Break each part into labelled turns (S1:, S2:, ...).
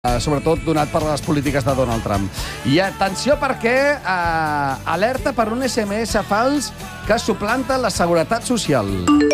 S1: sobretot donat per les polítiques de Donald Trump. I atenció perquè alerta per un SMS fals que suplanta la Seguretat Social.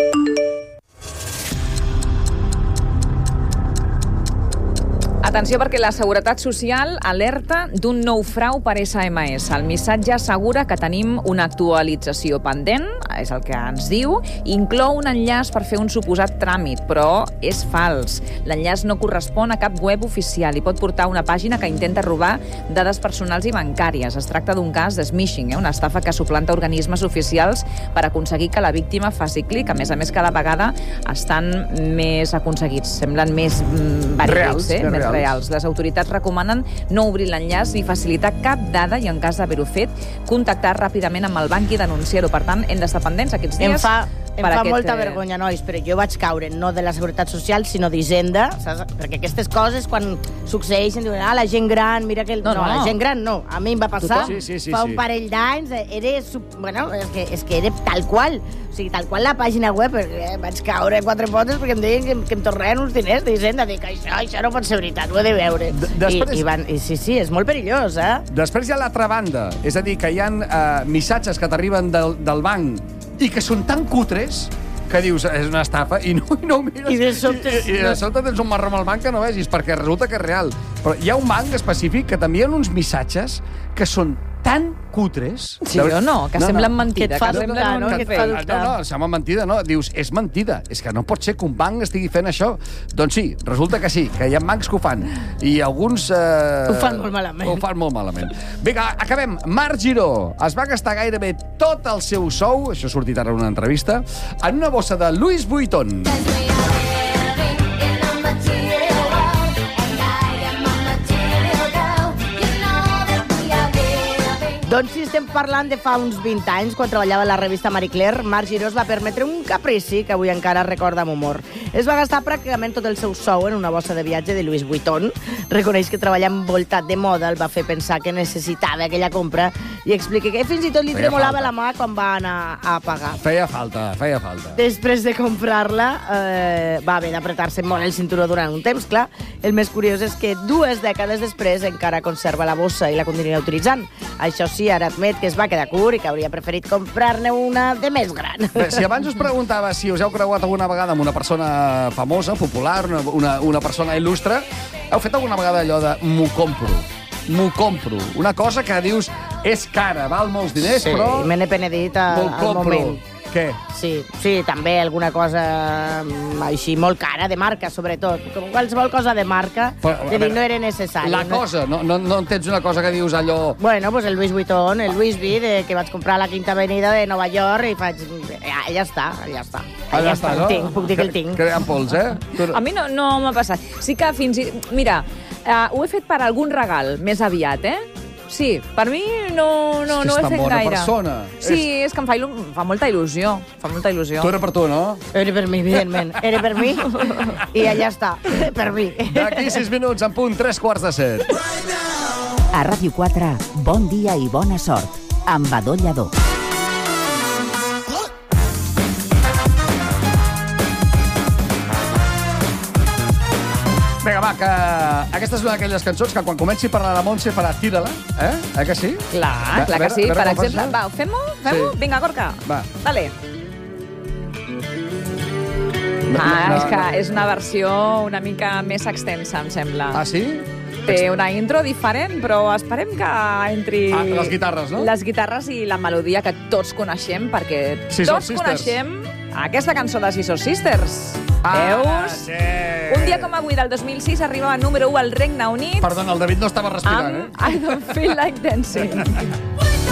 S2: Atenció perquè la Seguretat Social alerta d'un nou frau per SMS. El missatge assegura que tenim una actualització pendent, és el que ens diu, inclou un enllaç per fer un suposat tràmit, però és fals. L'enllaç no correspon a cap web oficial i pot portar a una pàgina que intenta robar dades personals i bancàries. Es tracta d'un cas de smishing, una estafa que suplanta organismes oficials per aconseguir que la víctima faci clic. A més, cada vegada estan més aconseguits, semblen més verídics, més reals. Les autoritats recomanen no obrir l'enllaç ni facilitar cap dada i, en cas d'haver-ho fet, contactar ràpidament amb el banc i denunciar-ho. Per tant, hem d'estar pendents aquests dies.
S3: Em fa molta vergonya, nois, però jo vaig caure no de la Seguretat Social, sinó d'Hisenda, saps? Perquè aquestes coses, quan succeeixen, diuen, la gent gran, mira que... No, la gent gran no. A mi em va passar fa un parell d'anys. És que era tal qual. O sigui, tal qual la pàgina web, vaig caure quatre potes perquè em deien que em tornaven uns diners d'Hisenda. Dic, això no pot ser veritat, ho he de veure. Sí, és molt perillós, eh?
S1: Després hi ha l'altra banda. És a dir, que hi ha missatges que t'arriben del banc i que són tan cutres que dius, és una estafa, i no ho mires.
S3: I de sobte
S1: tens un marró amb el banc que no vegis, perquè resulta que és real. Però hi ha un banc específic que t'envien uns missatges que són tan cutres...
S2: Sí o no? Que semblen mentida.
S3: Que et fa dubtar, no?
S1: No, sembla mentida, no. Dius, és mentida. És que no pot ser que un banc estigui fent això. Doncs sí, resulta que sí, que hi ha bancs que ho fan. I alguns...
S3: Ho fan molt malament.
S1: Ho fan molt malament. Vinga, acabem. Marc Giró es va gastar gairebé tot el seu sou, això ha sortit ara en una entrevista, en una bossa de Louis Vuitton.
S3: Doncs si estem parlant de fa uns 20 anys, quan treballava a la revista Marie Claire, Marc Giró es va permetre un caprici que avui encara recorda amb humor. Es va gastar pràcticament tot el seu sou en una bossa de viatge de Louis Vuitton. Reconeix que treballar envoltat de moda el va fer pensar que necessitava aquella compra i explica que fins i tot li tremolava la mà quan va anar a pagar.
S1: Feia falta.
S3: Després de comprar-la, va haver d'apretar-se molt el cinturó durant un temps, clar. El més curiós és que 2 dècades després encara conserva la bossa i la continua utilitzant. Això sí, ara admet que es va quedar curt i que hauria preferit comprar-ne una de més gran.
S1: Bé, si abans us preguntava si us heu creuat alguna vegada amb una persona famosa, popular, una persona il·lustre, heu fet alguna vegada allò de m'ho compro. Una cosa que dius és cara, val molts diners,
S3: sí,
S1: però...
S3: me n'he penedit al moment.
S1: Què?
S3: Sí, també alguna cosa així molt cara, de marca, sobretot. Com qualsevol cosa de marca, no era necessari.
S1: La cosa, no tens una cosa que dius allò...
S3: Bueno, pues el Louis Vuitton, el Louis V, que vaig comprar a la Quinta Avenida de Nova York i faig... Ja està.
S1: Allà està, no?
S3: Puc dir que el tinc.
S1: Creant pols, eh?
S2: A mi no m'ha passat. Sí que fins i... Mira, ho he fet per algun regal, més aviat, Sí, per mi no ho he fet gaire. És que és tan bona
S1: persona.
S2: Sí, és que em fa molta il·lusió.
S1: Tu era per tu, no?
S3: Era per mi, evidentment. Era per mi i allà està, per mi.
S1: D'aquí 6 minuts, en punt, 7:03.
S4: A Ràdio 4, bon dia i bona sort, amb Badó Lladó.
S1: Vinga, va, que aquesta és una d'aquelles cançons que quan comenci a parlar la Montse farà tira-la, que sí?
S2: Clar que sí. Per exemple, va, fem-ho?
S1: Sí.
S2: Vinga, Gorka.
S1: Va.
S2: Vale. És que és una versió una mica més extensa, em sembla.
S1: Ah, sí?
S2: Té una intro diferent, però esperem que entri...
S1: les guitarres, no?
S2: Les guitarres i la melodia que tots coneixem, perquè tots coneixem aquesta cançó de Scissor Sisters. Veus?
S1: Sí.
S2: Un dia com avui del 2006 arribava número 1 al Regne Unit.
S1: Perdona, el David no estava respirant,
S2: I Don't Feel Like Dancing.